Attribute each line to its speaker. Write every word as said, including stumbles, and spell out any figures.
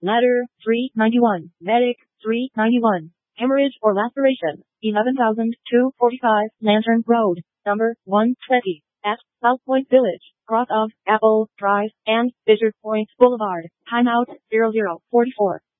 Speaker 1: Ladder, three ninety-one. Medic, three ninety-one. Hemorrhage or laceration, eleven thousand two hundred forty-five. Lantern Road, number one twenty. At South Point Village, cross of Apple Drive and Fisher Point Boulevard. Timeout, zero zero forty-four.